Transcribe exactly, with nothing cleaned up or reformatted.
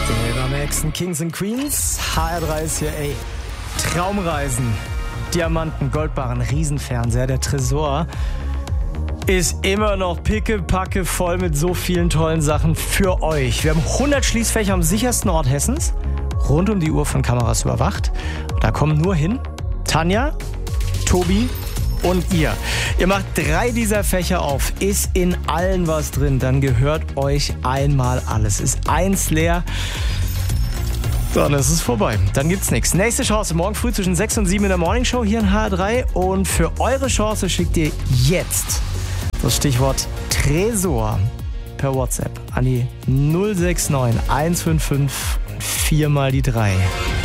Silbermaxen, Kings and Queens, H R drei ist hier, ey. Traumreisen, Diamanten, Goldbarren, Riesenfernseher, der Tresor ist immer noch pickepacke voll mit so vielen tollen Sachen für euch. Wir haben hundert Schließfächer am sichersten Ort Hessens, rund um die Uhr von Kameras überwacht. Da kommen nur hin Tanja, Tobi und ihr. Ihr macht drei dieser Fächer auf, ist in allen was drin, dann gehört euch einmal alles. Ist eins leer, dann ist es vorbei. Dann gibt's nichts. Nächste Chance morgen früh zwischen sechs und sieben in der Morningshow hier in H R drei. Und für eure Chance schickt ihr jetzt das Stichwort Tresor per WhatsApp an die null sechs neun eins fünf fünf vier mal die drei.